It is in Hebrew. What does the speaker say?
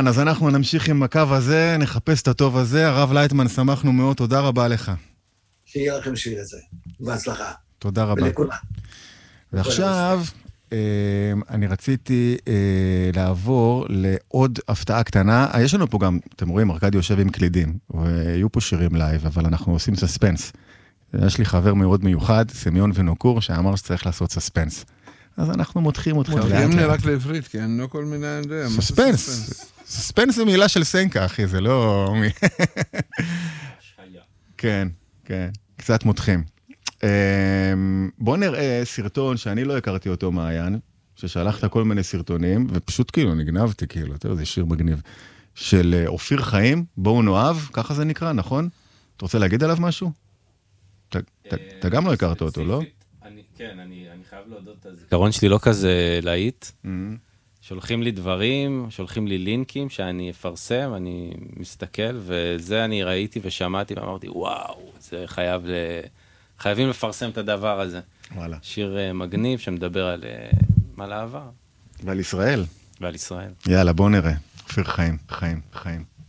מצוין, אז אנחנו נמשיך עם הקו הזה, נחפש את הטוב הזה. הרב לייטמן, שמחנו מאוד, תודה רבה לך. שיהיה לכם שיר את זה, בהצלחה. תודה רבה. ולכולם. ועכשיו, אני רציתי לעבור לעוד הפתעה קטנה. יש לנו פה גם, אתם רואים, ארכדי יושב עם קלידים, ויהיו פה שירים לייב, אבל אנחנו עושים סספנס. יש לי חבר מאוד מיוחד, סמיון ונוקור, שאמר שצריך לעשות סספנס. אז אנחנו מותחים אתכם לאט לאט. מותחים לי רק לעברית, כן? לא כל מיני... סספנס. סספנס זה מילה של סנקה, אחי, זה לא... כן, כן, קצת מותחים. בוא נראה סרטון שאני לא הכרתי אותו מעיין, ששלחת כל מיני סרטונים, ופשוט כאילו נגנבתי, כאילו, אתה יודע, זה שיר מגניב, של אופיר חיים, בואו נאהב, ככה זה נקרא, נכון? אתה רוצה להגיד עליו משהו? אתה גם לא הכרת אותו, לא? כן, אני חייב להודות, הזיכרון שלי לא כזה להיט. שולחים לי דברים, שולחים לי לינקים שאני אפרסם, אני מסתכל, וזה אני ראיתי ושמעתי, ואמרתי, וואו, זה חייבים לפרסם את הדבר הזה. וואלה. שיר מגניב שמדבר על העבר. ועל ישראל. ועל ישראל. יאללה, בוא נראה. אופיר חיים, חיים, חיים.